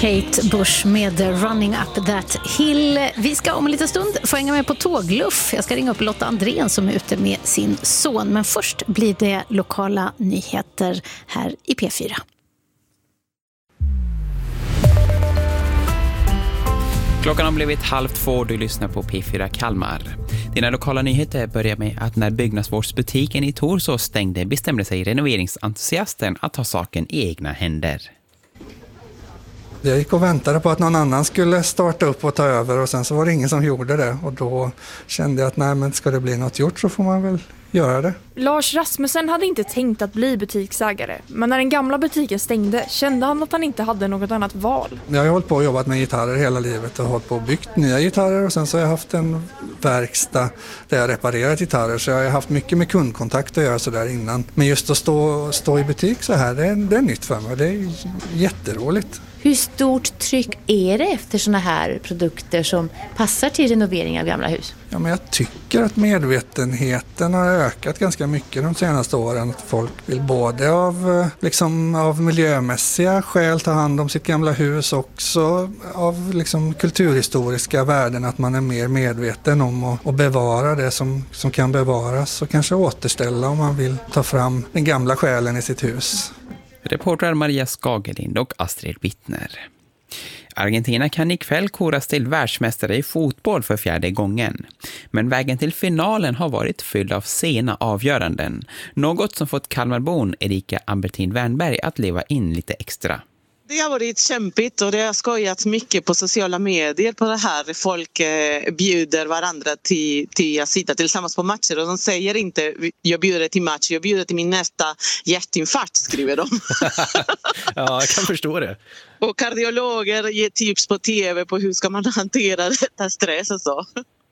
Kate Bush med Running Up That Hill. Vi ska om en liten stund få hänga med på tågluff. Jag ska ringa upp Lotta Andrén som är ute med sin son. Men först blir det lokala nyheter här i P4. Klockan har blivit 1:30, du lyssnar på P4 Kalmar. Dina lokala nyheter börjar med att när byggnadsvårdsbutiken i Torsås stängde bestämde sig renoveringsentusiasten att ta saken i egna händer. Jag gick och väntade på att någon annan skulle starta upp och ta över och sen så var det ingen som gjorde det. Och då kände jag att nej, men ska det bli något gjort så får man väl göra det. Lars Rasmussen hade inte tänkt att bli butiksägare, men när den gamla butiken stängde kände han att han inte hade något annat val. Jag har hållit på och jobbat med gitarrer hela livet och hållit på och byggt nya gitarrer och sen så har jag haft en verkstad där jag reparerat gitarrer, så jag har haft mycket med kundkontakt att göra så där innan. Men just att stå i butik så här, det är nytt för mig. Det är jätteroligt. Hur stort tryck är det efter såna här produkter som passar till renovering av gamla hus? Ja, men jag tycker att medvetenheten har ökat ganska mycket de senaste åren. Att folk vill både av miljömässiga skäl ta hand om sitt gamla hus, också av kulturhistoriska värden, att man är mer medveten om att bevara det som kan bevaras och kanske återställa om man vill ta fram den gamla själen i sitt hus. Reportrar Maria Skagelind och Astrid Wittner. Argentina kan ikväll koras till världsmästare i fotboll för 4:e gången. Men vägen till finalen har varit fylld av sena avgöranden. Något som fått Kalmarbon Erika Albertin Wernberg att leva in lite extra. Det har varit kämpigt och det har skojats mycket på sociala medier på det här. Folk bjuder varandra till att sitta tillsammans på matcher och de säger inte jag bjuder till match, jag bjuder till min nästa hjärtinfarkt, skriver de. Ja, jag kan förstå det. Och kardiologer ger tips på tv på hur ska man hantera detta stress och så.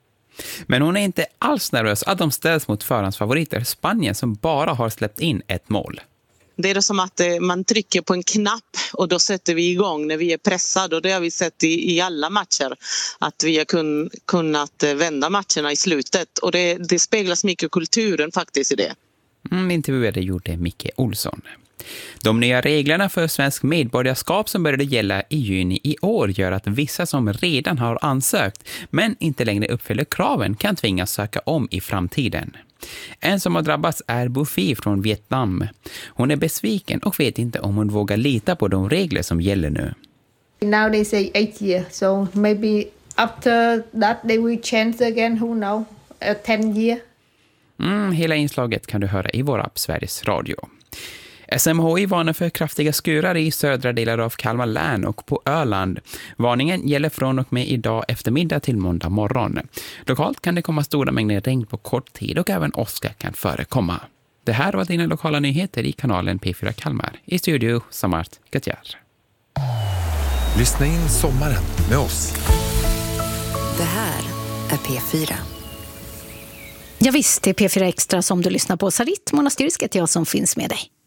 Men hon är inte alls nervös att de ställs mot förhandsfavoriter Spanien som bara har släppt in ett mål. Det är som att man trycker på en knapp och då sätter vi igång när vi är pressade, och det har vi sett i alla matcher, att vi har kunnat vända matcherna i slutet, och det speglas mycket kulturen faktiskt i det. Intervjuade gjorde Micke Olsson. De nya reglerna för svensk medborgarskap som började gälla i juni i år gör att vissa som redan har ansökt men inte längre uppfyller kraven kan tvingas söka om i framtiden. En som har drabbats är Buffy från Vietnam. Hon är besviken och vet inte om hon vågar lita på de regler som gäller nu. Now they say 8 years, so maybe after that they will change again, who knows, 10 years. Hela inslaget kan du höra i vår app Sveriges Radio. SMHI varnar för kraftiga skurar i södra delar av Kalmar län och på Öland. Varningen gäller från och med idag eftermiddag till måndag morgon. Lokalt kan det komma stora mängder regn på kort tid och även åska kan förekomma. Det här var dina lokala nyheter i kanalen P4 Kalmar. I studio Samart Gatjar. Lyssna in sommaren med oss. Det här är P4. Ja visst, det är P4 Extra som du lyssnar på. Sarit Monastyrisk heter jag som finns med dig.